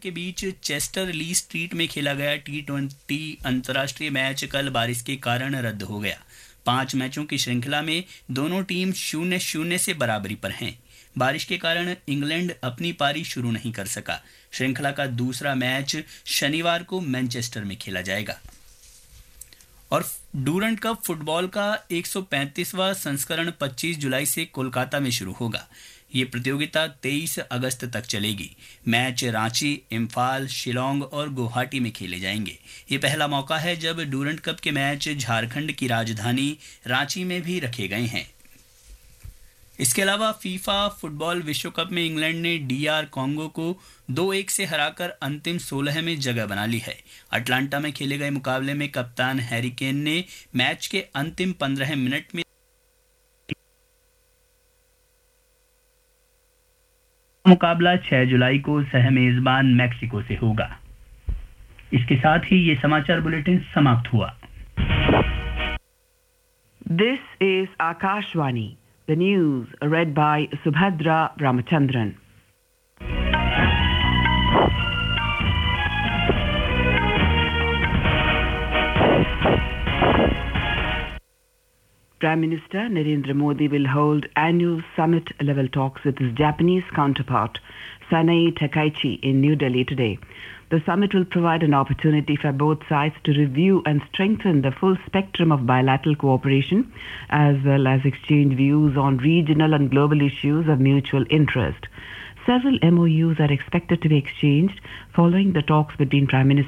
के बीच चेस्टर ली स्ट्रीट में खेला गया T20 अंतर्राष्ट्रीय मैच कल बारिश के कारण रद्द हो गया। 5 मैचों की श्रृंखला में दोनों टीम 0-0 से बराबरी पर हैं। बारिश के कारण इंग्लैंड अपनी पारी शुरू नहीं कर सका। श्रृंखला का दूसरा मैच शनिवार को मैनचेस्टर में खेला जाएगा। और डूरंट कप फुटबॉल का 135वां संस्करण 25 जुलाई से कोलकाता में शुरू होगा। ये प्रतियोगिता 23 अगस्त तक चलेगी। मैच रांची, इम्फाल, शिलोंग और गुवाहाटी में खेले जाएंगे। ये पहला मौका है जब डूरंट कप के मैच झारखंड की राजधानी रांची में भी रखे गए हैं। इसके अलावा फीफा फुटबॉल विश्व कप में इंग्लैंड ने DR कॉन्गो को 2-1 से हराकर अंतिम 16 में जगह बना ली है। अटलांटा में खेले गए मुकाबले में कप्तान हैरी केन ने मैच के अंतिम 15 मिनट में मुकाबला 6 जुलाई को सह-मेजबान मैक्सिको से होगा। इसके साथ ही ये समाचार बुलेटिन समाप्त हुआ। This is Akashvani. The news read by Subhadra Ramachandran. Prime Minister Narendra Modi will hold annual summit-level talks with his Japanese counterpart, Sanae Takaichi, in New Delhi today. The summit will provide an opportunity for both sides to review and strengthen the full spectrum of bilateral cooperation, as well as exchange views on regional and global issues of mutual interest. Several MOUs are expected to be exchanged following the talks between Prime Minister